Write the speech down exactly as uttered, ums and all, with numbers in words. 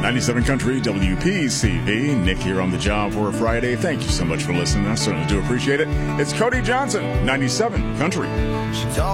ninety-seven Country, W P C V. Nick here on the job for a Friday. Thank you so much for listening. I certainly do appreciate it. It's Cody Johnson, ninety-seven Country.